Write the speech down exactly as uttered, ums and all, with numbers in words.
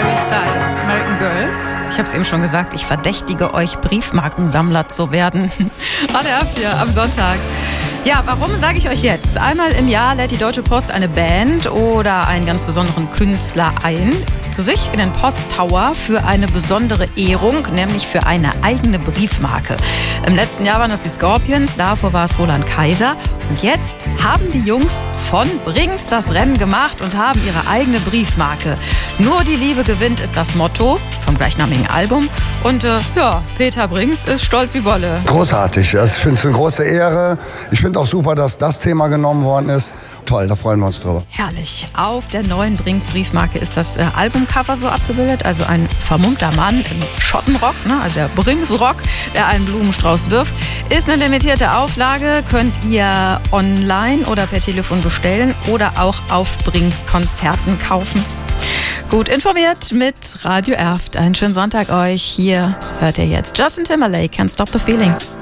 Harry Styles, American Girls. Ich habe es eben schon gesagt, ich verdächtige euch, Briefmarkensammler zu werden. Radio Erft hier am Sonntag. Ja, warum sage ich euch jetzt? Einmal im Jahr lädt die Deutsche Post eine Band oder einen ganz besonderen Künstler ein zu sich in den Posttower für eine besondere Ehrung, nämlich für eine eigene Briefmarke. Im letzten Jahr waren das die Scorpions, davor war es Roland Kaiser. Und jetzt haben die Jungs von Brings das Rennen gemacht und haben ihre eigene Briefmarke. Nur die Liebe gewinnt ist das Motto vom gleichnamigen Album. Und äh, ja, Peter Brings ist stolz wie Bolle. Großartig. Also ich finde es eine große Ehre. Ich finde auch super, dass das Thema genommen worden ist. Toll, da freuen wir uns drüber. Herrlich. Auf der neuen Brings Briefmarke ist das äh, Albumcover so abgebildet. Also ein vermummter Mann im Schottenrock, ne? Also der Brings-Rock, der einen Blumenstrauß wirft. Ist eine limitierte Auflage. Könnt ihr online oder per Telefon bestellen oder auch auf Brings Konzerten kaufen. Gut informiert mit Radio Erft. Einen schönen Sonntag euch. Hier hört ihr jetzt Justin Timberlake, Can't Stop the Feeling.